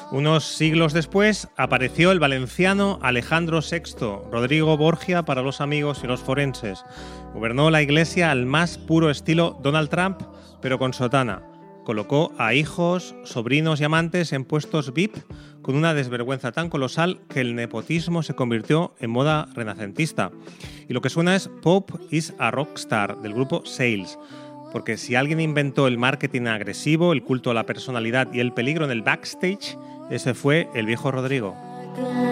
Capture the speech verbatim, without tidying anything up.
Unos siglos después apareció el valenciano Alejandro sexto, Rodrigo Borgia para los amigos y los forenses. Gobernó la Iglesia al más puro estilo Donald Trump, pero con sotana. Colocó a hijos, sobrinos y amantes en puestos V I P con una desvergüenza tan colosal que el nepotismo se convirtió en moda renacentista. Y lo que suena es Pope is a Rockstar, del grupo Sales. Porque si alguien inventó el marketing agresivo, el culto a la personalidad y el peligro en el backstage, ese fue el viejo Rodrigo.